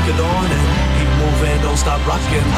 it on and keep moving, don't stop rocking.